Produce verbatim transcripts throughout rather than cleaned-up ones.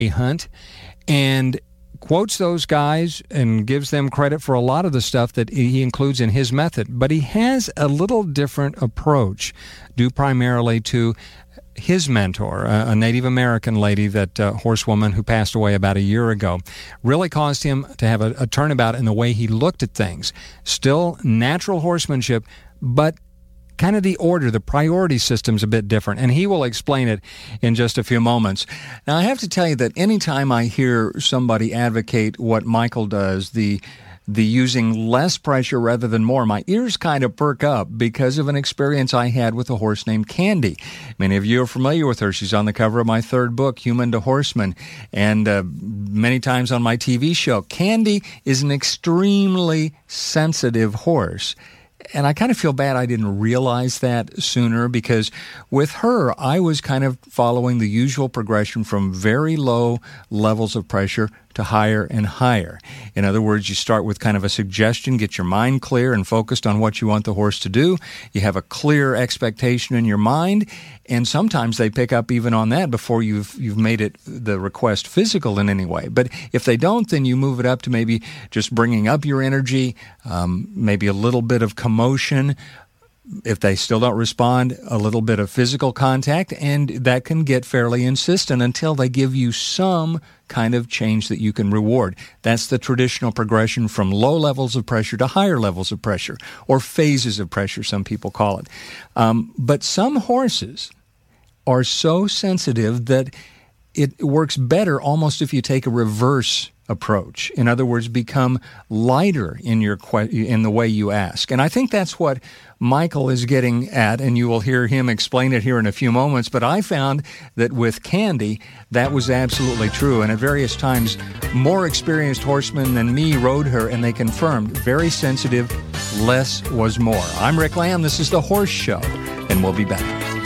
Hunt, and quotes those guys and gives them credit for a lot of the stuff that he includes in his method. But he has a little different approach, due primarily to his mentor, a Native American lady, that uh, horsewoman who passed away about a year ago, really caused him to have a, a turnabout in the way he looked at things. Still natural horsemanship, but kind of the order, the priority system's a bit different, and he will explain it in just a few moments. Now, I have to tell you that anytime I hear somebody advocate what Michael does, the the using less pressure rather than more, my ears kind of perk up because of an experience I had with a horse named Candy. Many of you are familiar with her. She's on the cover of my third book, Human to Horseman, and uh, many times on my T V show. Candy is an extremely sensitive horse. And I kind of feel bad I didn't realize that sooner, because with her, I was kind of following the usual progression from very low levels of pressure to higher and higher. In other words, you start with kind of a suggestion, get your mind clear and focused on what you want the horse to do. You have a clear expectation in your mind, and sometimes they pick up even on that before you've you've made it the request physical in any way. But if they don't, then you move it up to maybe just bringing up your energy, um, maybe a little bit of commotion. If they still don't respond, a little bit of physical contact, and that can get fairly insistent until they give you some kind of change that you can reward. That's the traditional progression from low levels of pressure to higher levels of pressure, or phases of pressure, some people call it. Um, but some horses are so sensitive that it works better almost if you take a reverse approach. In other words, become lighter in your que- in the way you ask. And I think that's what Michael is getting at, and you will hear him explain it here in a few moments. But I found that with Candy, that was absolutely true. And at various times, more experienced horsemen than me rode her, and they confirmed very sensitive, less was more. I'm Rick Lamb. This is The Horse Show, and we'll be back.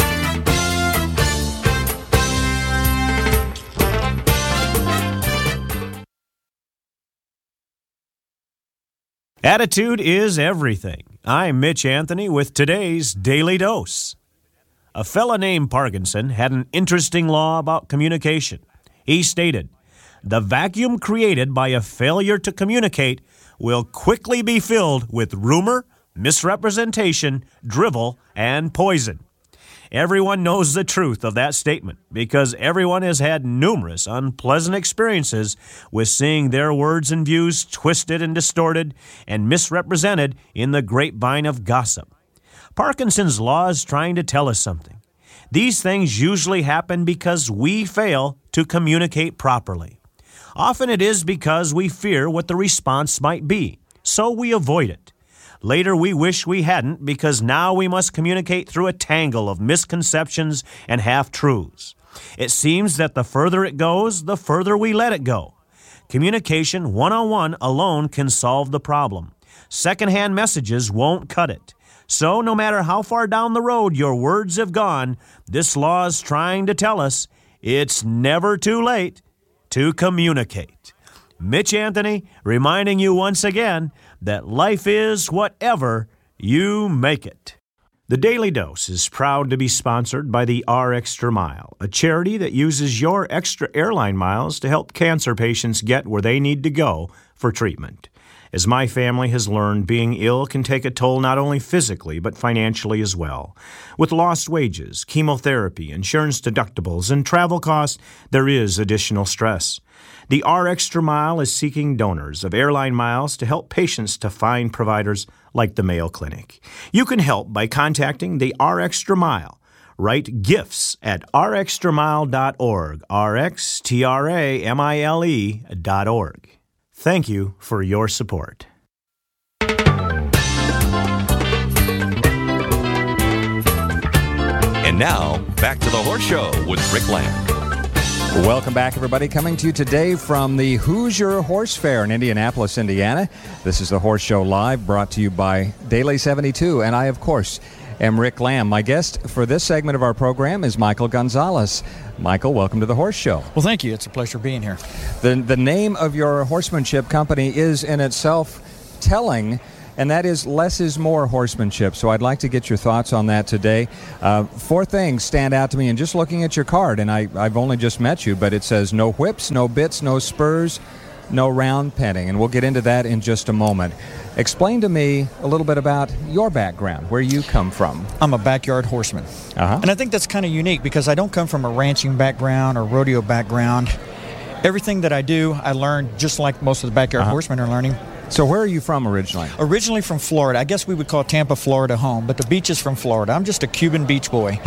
Attitude is everything. I'm Mitch Anthony with today's Daily Dose. A fella named Parkinson had an interesting law about communication. He stated, "The vacuum created by a failure to communicate will quickly be filled with rumor, misrepresentation, drivel, and poison." Everyone knows the truth of that statement because everyone has had numerous unpleasant experiences with seeing their words and views twisted and distorted and misrepresented in the grapevine of gossip. Parkinson's law is trying to tell us something. These things usually happen because we fail to communicate properly. Often it is because we fear what the response might be, so we avoid it. Later, we wish we hadn't because now we must communicate through a tangle of misconceptions and half-truths. It seems that the further it goes, the further we let it go. Communication one-on-one alone can solve the problem. Secondhand messages won't cut it. So no matter how far down the road your words have gone, this law is trying to tell us it's never too late to communicate. Mitch Anthony reminding you once again that life is whatever you make it. The Daily Dose is proud to be sponsored by the R Extra Mile, a charity that uses your extra airline miles to help cancer patients get where they need to go for treatment. As my family has learned, being ill can take a toll not only physically but financially as well. With lost wages, chemotherapy, insurance deductibles, and travel costs, there is additional stress. The R Extra Mile is seeking donors of airline miles to help patients to find providers like the Mayo Clinic. You can help by contacting the R Extra Mile. Write gifts at r extra mile dot org, R X T R A M I L E dot org. Thank you for your support. And now, back to the Horse Show with Rick Lamb. Welcome back, everybody. Coming to you today from the Hoosier Horse Fair in Indianapolis, Indiana. This is the Horse Show Live, brought to you by Daily seventy-two. And I, of course, am Rick Lamb. My guest for this segment of our program is Michael Gonzalez. Michael, welcome to the Horse Show. Well, thank you. It's a pleasure being here. The, the name of your horsemanship company is in itself telling. and that is less is more horsemanship. So I'd like to get your thoughts on that today. Uh, four things stand out to me, and just looking at your card, and I, I've only just met you, but it says no whips, no bits, no spurs, no round penning, and we'll get into that in just a moment. Explain to me a little bit about your background, where you come from. I'm a backyard horseman. Uh-huh. And I think that's kind of unique because I don't come from a ranching background or rodeo background. Everything that I do, I learned just like most of the backyard uh-huh. horsemen are learning. So where are you from originally? Originally from Florida. I guess we would call Tampa, Florida home, but the beach is from Florida. I'm just a Cuban beach boy.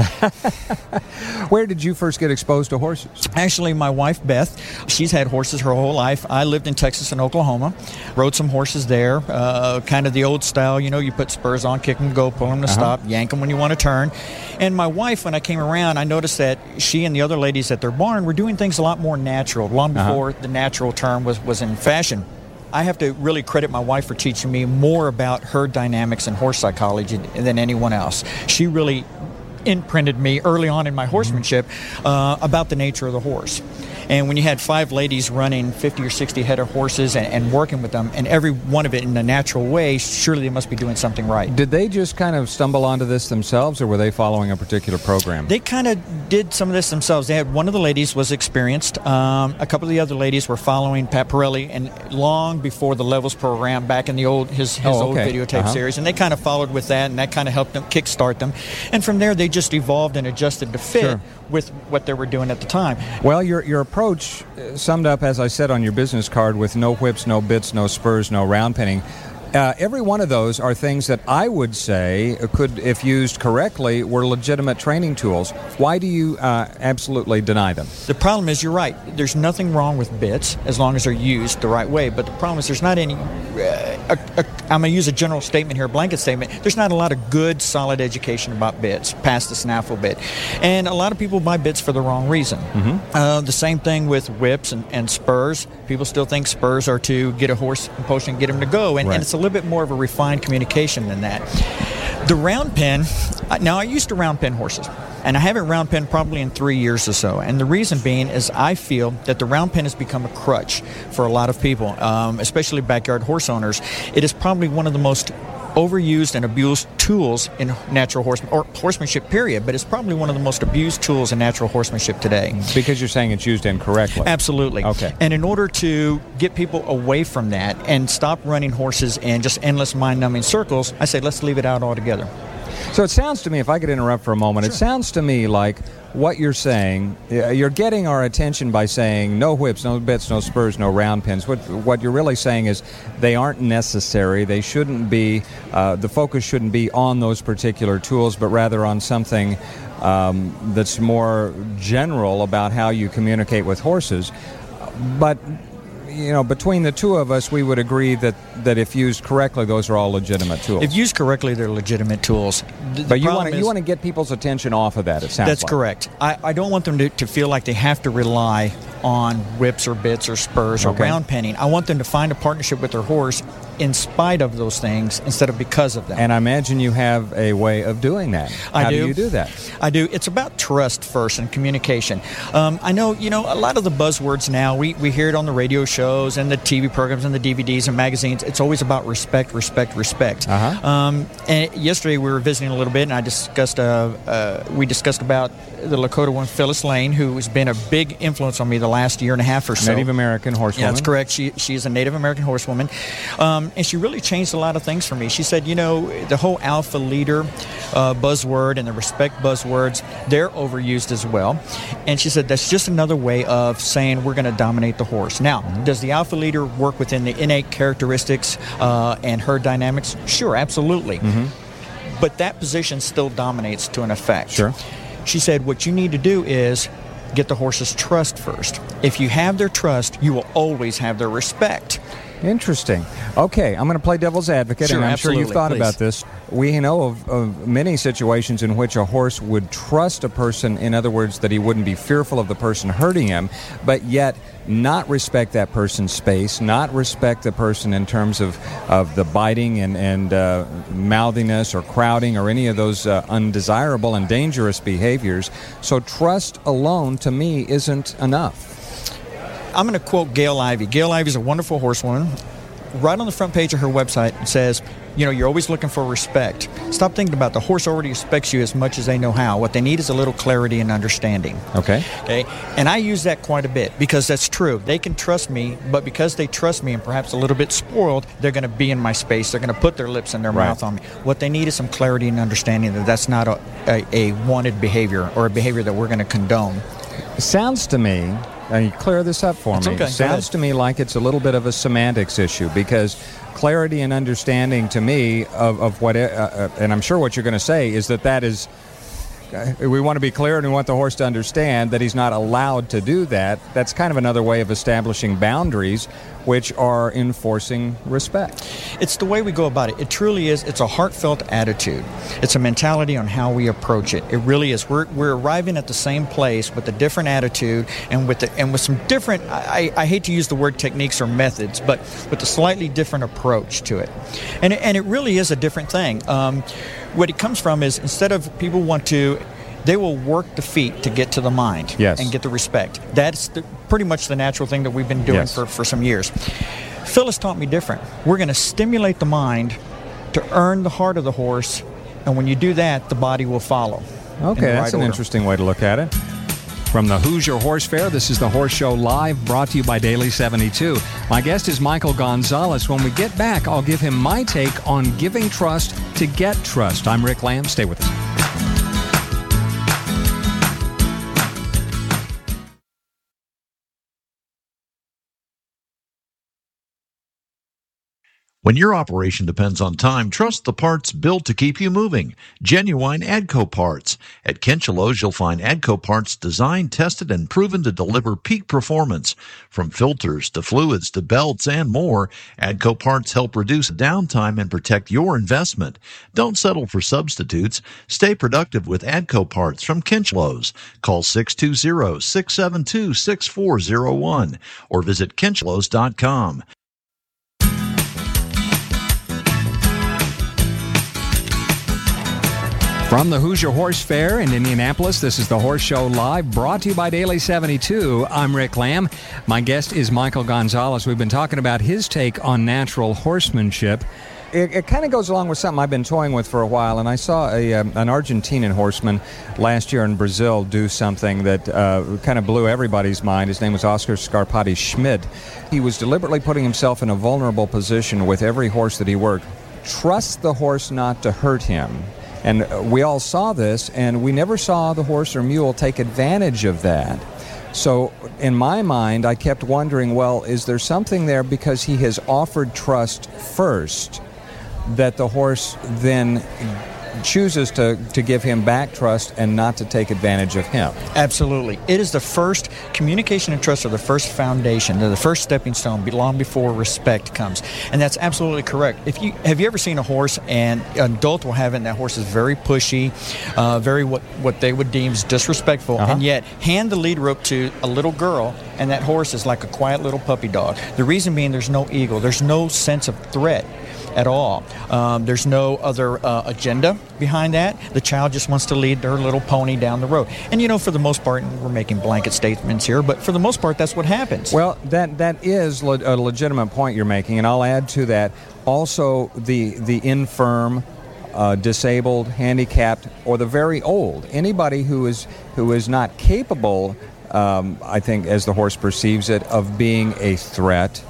Where did you first get exposed to horses? Actually, my wife, Beth, she's had horses her whole life. I lived in Texas and Oklahoma, rode some horses there, uh, kind of the old style. You know, you put spurs on, kick them, go, pull them to uh-huh. stop, yank them when you want to turn. And my wife, when I came around, I noticed that she and the other ladies at their barn were doing things a lot more natural, long before uh-huh. the natural term was, was in fashion. I have to really credit my wife for teaching me more about her dynamics and horse psychology than anyone else. She really imprinted me early on in my horsemanship uh, about the nature of the horse. And when you had five ladies running fifty or sixty head of horses and, and working with them, and every one of it in a natural way, surely they must be doing something right. Did they just kind of stumble onto this themselves, or were they following a particular program? They kind of did some of this themselves. They had one of the ladies was experienced. Um, a couple of the other ladies were following Pat Pirelli, and long before the Levels program, back in the old his, his oh, old okay. videotape uh-huh. series, and they kind of followed with that, and that kind of helped them kickstart them. And from there, they just evolved and adjusted to fit sure. with what they were doing at the time. Well, your your approach summed up, as I said on your business card, with no whips, no bits, no spurs, no round penning. Uh, every one of those are things that I would say could, if used correctly, were legitimate training tools. Why do you uh, absolutely deny them? The problem is, you're right. There's nothing wrong with bits as long as they're used the right way. But the problem is there's not any... Uh, a, a, I'm going to use a general statement here, a blanket statement. There's not a lot of good, solid education about bits, past the snaffle bit. And a lot of people buy bits for the wrong reason. Mm-hmm. Uh, the same thing with whips and, and spurs. People still think spurs are to get a horse in potion and get him to go. And, right. and it's a little bit more of a refined communication than that. The round pen, now I used to round pen horses, and I haven't round pen probably in three years or so. And the reason being is I feel that the round pen has become a crutch for a lot of people, um, especially backyard horse owners. It is probably one of the most overused and abused tools in natural horsemanship, or horsemanship period, but it's probably one of the most abused tools in natural horsemanship today. Because you're saying it's used incorrectly. Absolutely. Okay. And in order to get people away from that and stop running horses in just endless mind-numbing circles, I say let's leave it out altogether. So it sounds to me, if I could interrupt for a moment, Sure. it sounds to me like what you're saying, you're getting our attention by saying no whips, no bits, no spurs, no round pins. What what you're really saying is they aren't necessary. They shouldn't be, uh, the focus shouldn't be on those particular tools, but rather on something um, that's more general about how you communicate with horses. But you know, between the two of us, we would agree that, that if used correctly, those are all legitimate tools. If used correctly, they're legitimate tools. The, but the you want problem to is, you want to get people's attention off of that, it sounds that's like. correct. I, I don't want them to, to feel like they have to rely on whips or bits or spurs or Okay. round penning. I want them to find a partnership with their horse in spite of those things instead of because of them. And I imagine you have a way of doing that. I How do. do you do that? I do. It's about trust first and communication. Um, I know, you know, a lot of the buzzwords now, we, we hear it on the radio shows and the T V programs and the D V Ds and magazines. It's always about respect, respect, respect. Uh-huh. Um, and yesterday we were visiting a little bit, and I discussed, uh, uh, we discussed about the Lakota one, Phyllis Lane, who has been a big influence on me the last year and a half or so. Native American horsewoman. Yeah, that's correct. She she is a Native American horsewoman, um, and she really changed a lot of things for me. She said, you know, the whole alpha leader uh, buzzword and the respect buzzwords, they're overused as well. And she said that's just another way of saying we're going to dominate the horse. Now, mm-hmm. does the alpha leader work within the innate characteristics uh, and her dynamics? Sure, absolutely. Mm-hmm. But that position still dominates to an effect. Sure. She said what you need to do is get the horse's trust first. If you have their trust, you will always have their respect. Interesting. Okay, I'm going to play devil's advocate, Sure, and I'm sure you've absolutely, thought please. about this. We know of, of many situations in which a horse would trust a person, in other words, that he wouldn't be fearful of the person hurting him, but yet not respect that person's space, not respect the person in terms of, of the biting and, and uh, mouthiness or crowding or any of those uh, undesirable and dangerous behaviors. So trust alone, to me, isn't enough. I'm going to quote Gail Ivey. Gail Ivey is a wonderful horsewoman. right on the front page of her website, it says, you know, you're always looking for respect. Stop thinking about the horse already respects you as much as they know how. What they need is a little clarity and understanding. Okay. Okay. And I use that quite a bit because that's true. They can trust me, but because they trust me and perhaps a little bit spoiled, they're going to be in my space. They're going to put their lips in their Right. mouth on me. What they need is some clarity and understanding that that's not a, a, a wanted behavior or a behavior that we're going to condone. Sounds to me, and you clear this up for It's me, okay. Go sounds ahead. to me like it's a little bit of a semantics issue, because clarity and understanding to me of, of what, uh, uh, and I'm sure what you're going to say is that that is, uh, we want to be clear and we want the horse to understand that he's not allowed to do that. That's kind of another way of establishing boundaries, which are enforcing respect. It's the way we go about it. It truly is. It's a heartfelt attitude. It's a mentality on how we approach it. It really is. We're we're arriving at the same place with a different attitude and with the, and with some different. I, I hate to use the word techniques or methods, but with a slightly different approach to it. And it, and it really is a different thing. Um, what it comes from is instead of people want to. They will work the feet to get to the mind Yes. and get the respect. That's the, pretty much the natural thing that we've been doing Yes. for, for some years. Phyllis taught me different. We're going to stimulate the mind to earn the heart of the horse, and when you do that, the body will follow. in Okay, the that's right an order. interesting way to look at it. From the Hoosier Horse Fair, this is the Horse Show Live, brought to you by Daily seventy-two. My guest is Michael Gonzalez. When we get back, I'll give him my take on giving trust to get trust. I'm Rick Lamb. Stay with us. When your operation depends on time, trust the parts built to keep you moving. Genuine AGCO parts. At Kinchelo's, you'll find AGCO parts designed, tested, and proven to deliver peak performance. From filters to fluids to belts and more, AGCO parts help reduce downtime and protect your investment. Don't settle for substitutes. Stay productive with AGCO parts from Kinchelo's. Call six two zero, six seven two, six four zero one or visit kinchelos dot com. From the Hoosier Horse Fair in Indianapolis, this is the Horse Show Live, brought to you by Daily seventy-two. I'm Rick Lamb. My guest is Michael Gonzalez. We've been talking about his take on natural horsemanship. It, it kind of goes along with something I've been toying with for a while, and I saw a um, an Argentinian horseman last year in Brazil do something that uh, kind of blew everybody's mind. His name was Oscar Scarpati Schmid. He was deliberately putting himself in a vulnerable position with every horse that he worked. Trust the horse not to hurt him. And we all saw this, and we never saw the horse or mule take advantage of that. So in my mind, I kept wondering, well, is there something there because he has offered trust first that the horse then chooses to, to give him back trust and not to take advantage of him? Absolutely. It is the first, communication and trust are the first foundation. They're the first stepping stone long before respect comes. And that's absolutely correct. If you Have you ever seen a horse, and an adult will have it, and that horse is very pushy, uh, very what, what they would deem as disrespectful, Uh-huh. and yet hand the lead rope to a little girl, and that horse is like a quiet little puppy dog. The reason being there's no ego. There's no sense of threat at all. Um, there's no other uh, agenda behind that. The child just wants to lead their little pony down the road. And, you know, for the most part, and we're making blanket statements here, but for the most part, that's what happens. Well, that that is le- a legitimate point you're making, and I'll add to that also the the infirm, uh, disabled, handicapped, or the very old. Anybody who is who is not capable, um, I think, as the horse perceives it, of being a threat.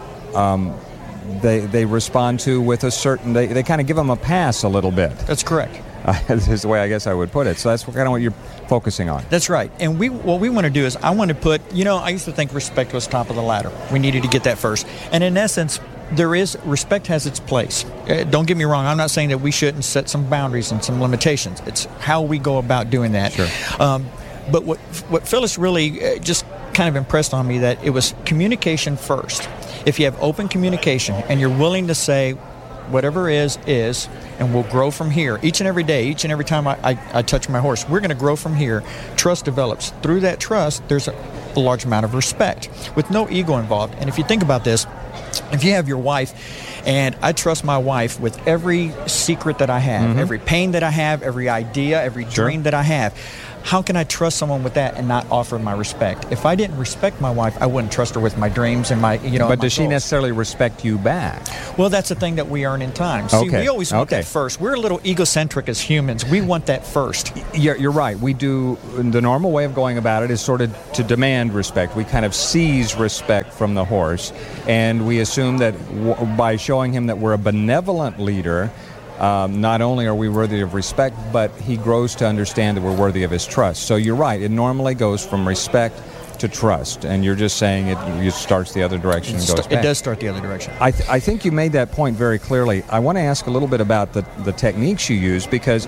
Um, They they respond to with a certain, they, they kind of give them a pass a little bit. That's correct. Uh, is the way I guess I would put it. So that's kind of what you're focusing on. That's right. And we what we want to do is I want to put, you know, I used to think respect was top of the ladder. We needed to get that first. And in essence, there is, respect has its place. Uh, don't get me wrong. I'm not saying that we shouldn't set some boundaries and some limitations. It's how we go about doing that. Sure. Um, but what what Phyllis really uh, just kind of impressed on me, that it was communication first. If you have open communication and you're willing to say whatever is, is, and we'll grow from here. Each and every day, each and every time I, I, I touch my horse, we're going to grow from here. Trust develops. Through that trust, there's a, a large amount of respect with no ego involved. And if you think about this, if you have your wife, and I trust my wife with every secret that I have, Mm-hmm. every pain that I have, every idea, every Sure. dream that I have, How can I trust someone with that and not offer my respect? If I didn't respect my wife, I wouldn't trust her with my dreams and my, you know. But my does she goals. necessarily respect you back? Well, that's the thing that we earn in time. See, Okay. we always want Okay. that first. We're a little egocentric as humans. We want that first. You're, you're right. We do. The normal way of going about it is sort of to demand respect. We kind of seize respect from the horse, and we assume that w- by showing him that we're a benevolent leader, um, not only are we worthy of respect, but he grows to understand that we're worthy of his trust. So you're right. It normally goes from respect to trust, and you're just saying it, it starts the other direction and goes It back. does start the other direction. I, th- I think you made that point very clearly. I want to ask a little bit about the, the techniques you use, because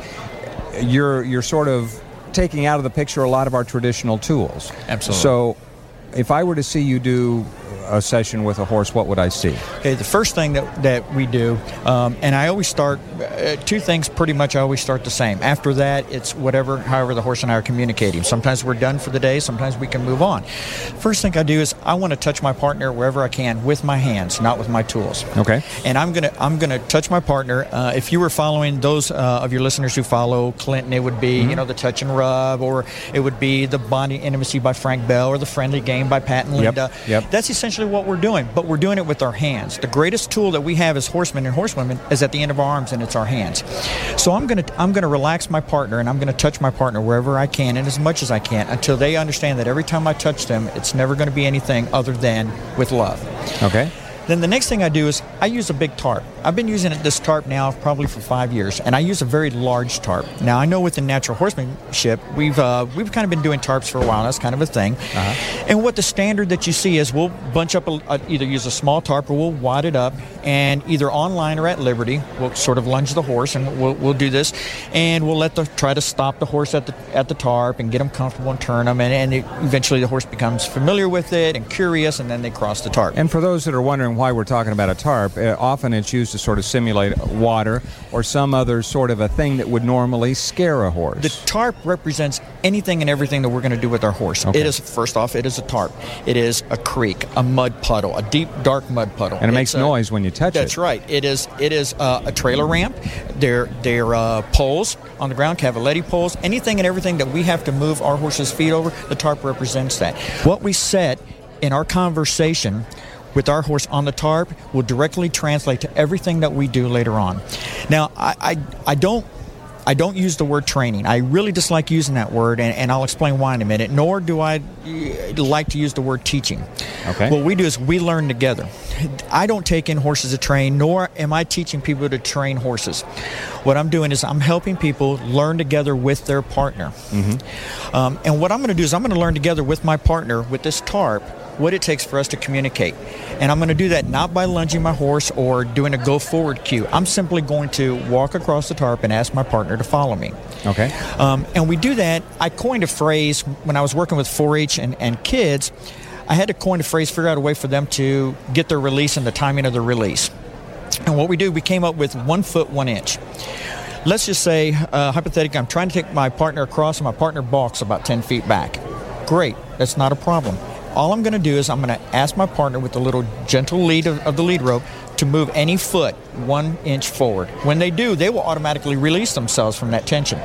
you're you're sort of taking out of the picture a lot of our traditional tools. Absolutely. So if I were to see you do a session with a horse, what would I see? Okay, the first thing that, that we do, um, and I always start, uh, two things pretty much I always start the same. After that, it's whatever, however the horse and I are communicating. Sometimes we're done for the day, sometimes we can move on. First thing I do is I want to touch my partner wherever I can with my hands, not with my tools. Okay. And I'm gonna I'm gonna touch my partner. Uh, if you were following those uh, of your listeners who follow Clinton, it would be Mm-hmm. you know the touch and rub, or it would be the Bonding Intimacy by Frank Bell, or the Friendly Game by Pat and Yep, Linda. yep. That's essentially what we're doing, but we're doing it with our hands. The greatest tool that we have as horsemen and horsewomen is at the end of our arms, and it's our hands. So I'm gonna I'm gonna relax my partner, and I'm gonna touch my partner wherever I can and as much as I can until they understand that every time I touch them, it's never going to be anything other than with love. Okay. Then the next thing I do is I use a big tarp. I've been using this tarp now probably for five years, and I use a very large tarp. Now, I know with the natural horsemanship, we've uh, we've kind of been doing tarps for a while. That's kind of a thing. Uh-huh. And what the standard that you see is we'll bunch up, a, a, either use a small tarp or we'll wad it up, and either online or at liberty, we'll sort of lunge the horse, and we'll, we'll do this, and we'll let the try to stop the horse at the at the tarp and get them comfortable and turn them, and, and it, eventually the horse becomes familiar with it and curious, and then they cross the tarp. And for those that are wondering why we're talking about a tarp, uh, often it's used to sort of simulate water or some other sort of a thing that would normally scare a horse. The tarp represents anything and everything that we're going to do with our horse. Okay. It is, first off, it is a tarp. It is a creek, a mud puddle, a deep, dark mud puddle. And it It's makes a- noise when you touch That's it. right. It is It is uh, a trailer ramp. They're, they're uh, poles on the ground, cavaletti poles. Anything and everything that we have to move our horse's feet over, the tarp represents that. What we set in our conversation with our horse on the tarp will directly translate to everything that we do later on. Now, I, I, I don't I don't use the word training. I really dislike using that word, and, and I'll explain why in a minute, nor do I uh, like to use the word teaching. Okay. What we do is we learn together. I don't take in horses to train, nor am I teaching people to train horses. What I'm doing is I'm helping people learn together with their partner. Mm-hmm. Um, and what I'm going to do is I'm going to learn together with my partner, with this tarp, what it takes for us to communicate. And I'm going to do that not by lunging my horse or doing a go forward cue. I'm simply going to walk across the tarp and ask my partner to follow me. Okay. Um, and we do that. I coined a phrase when I was working with four H and, and kids. I had to coin a phrase, figure out a way for them to get their release and the timing of their release. And what we do, we came up with one foot, one inch. Let's just say, uh, hypothetically, I'm trying to take my partner across and my partner balks about ten feet back. Great. That's not a problem. All I'm going to do is I'm going to ask my partner with the little gentle lead of, of the lead rope to move any foot one inch forward. When they do, they will automatically release themselves from that tension.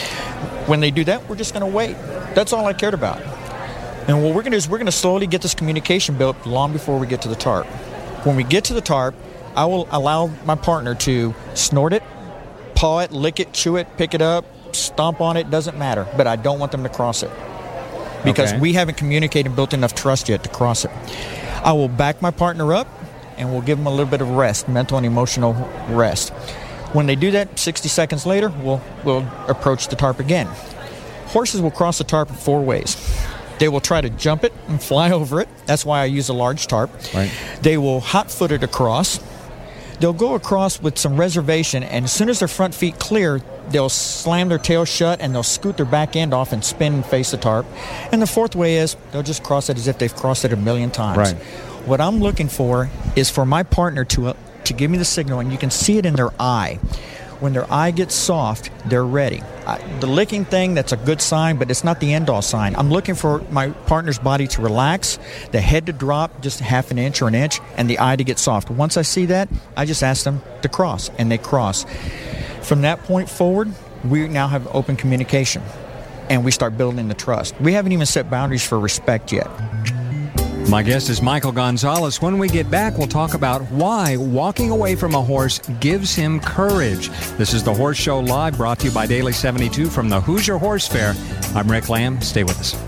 When they do that, we're just going to wait. That's all I cared about. And what we're going to do is we're going to slowly get this communication built long before we get to the tarp. When we get to the tarp, I will allow my partner to snort it, paw it, lick it, chew it, pick it up, stomp on it, doesn't matter. But I don't want them to cross it, because Okay. we haven't communicated and built enough trust yet to cross it. I will back my partner up, and we'll give them a little bit of rest, mental and emotional rest. When they do that, sixty seconds later, we'll, we'll approach the tarp again. Horses will cross the tarp in four ways. They will try to jump it and fly over it. That's why I use a large tarp. Right. They will hot-foot it across. They'll go across with some reservation, and as soon as their front feet clear, they'll slam their tail shut, and they'll scoot their back end off and spin and face the tarp. And the fourth way is they'll just cross it as if they've crossed it a million times. Right. What I'm looking for is for my partner to uh, to give me the signal, and you can see it in their eye. When their eye gets soft, they're ready. I, the licking thing, that's a good sign, but it's not the end-all sign. I'm looking for my partner's body to relax, the head to drop just half an inch or an inch, and the eye to get soft. Once I see that, I just ask them to cross, and they cross. From that point forward, we now have open communication. and we start building the trust. We haven't even set boundaries for respect yet. My guest is Michael Gonzalez. When we get back, we'll talk about why walking away from a horse gives him courage. This is The Horse Show Live, brought to you by Daily seventy-two from the Hoosier Horse Fair. I'm Rick Lamb. Stay with us.